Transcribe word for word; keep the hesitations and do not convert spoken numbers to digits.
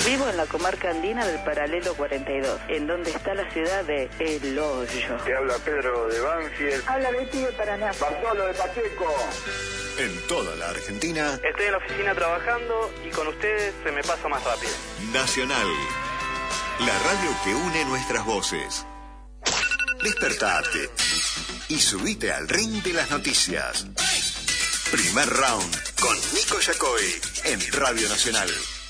Vivo en la comarca andina del paralelo cuarenta y dos, en donde está la ciudad de El Hoyo. Te habla Pedro de Banfield. Habla Betty de Paraná. Bartolo de Pacheco. En toda la Argentina. Estoy en la oficina trabajando y con ustedes se me pasa más rápido. Nacional. La radio que une nuestras voces. Despertate y subite al ring de las noticias. Primer round con Nico Yacoy en Radio Nacional.